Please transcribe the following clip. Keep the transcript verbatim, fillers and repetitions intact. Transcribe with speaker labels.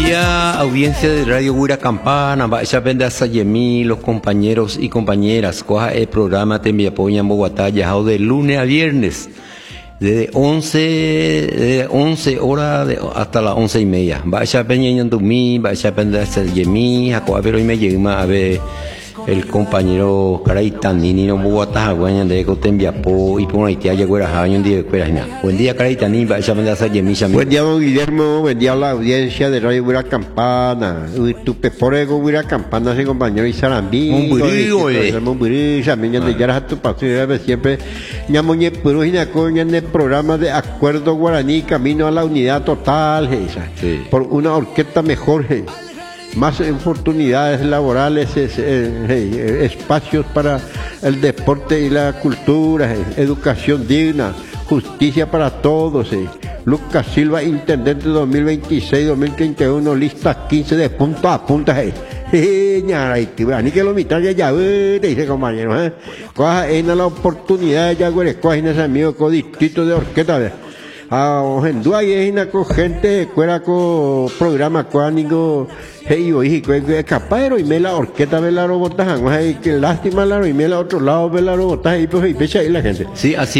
Speaker 1: día, audiencia de Radio Guira Campana, vaya pende a Sayemí, los compañeros y compañeras, coja el programa Te Enviapoña en Bogotá, ya de lunes a viernes, desde once, de once horas de, hasta las once y media. Vaya peña en Dumí, vaya pende a Sayemí, a coja pero y me llega a ver el compañero Caraitanini no Bogotá, güey, de que te enviapó y por ahí te haya güera año un día de buen día Caraitanini, vaya pende a Sayemí.
Speaker 2: Buen día, don Guillermo, buen día a la audiencia de Radio Guira Campana. Uy, tu pepore Guira Campana, ese compañero Isarambí.
Speaker 1: Un burío, eh.
Speaker 2: Un burío, también ya de ya a tu paso, siempre ñamoñe puro y ñacoña en el programa de Acuerdo Guaraní, Camino a la Unidad Total,
Speaker 1: sí.
Speaker 2: Por una orquesta mejor, je. Más oportunidades laborales, es, eh, espacios para el deporte y la cultura, eh, educación digna, justicia para todos. Eh. Lucas Silva, intendente dos mil veintiséis dos mil treinta y uno, lista quince de punta a punta. Eh. Ni que lo mitad ya ya te dice compañero, eh. Coja en la oportunidad ya güey, coja en ese amigo con distrito de orquesta. Ah, en dua y es una gente cuera con programa cuánico hey oí que capaz y me la orquesta ve la robota, que lástima la y me la otro lado ve la robota y pues y pecha ahí la gente.
Speaker 1: Sí, así